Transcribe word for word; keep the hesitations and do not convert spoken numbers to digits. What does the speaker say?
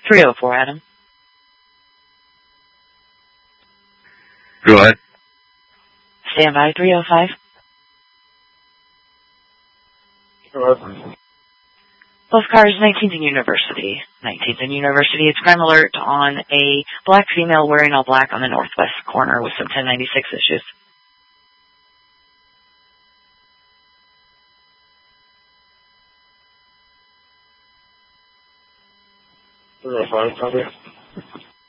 three oh four, Adam. Go ahead. Stand by, three oh five. Go ahead. Both cars, nineteenth and University. nineteenth and University, it's crime alert on a black female wearing all black on the northwest corner with some ten ninety-six issues. three oh five, copy.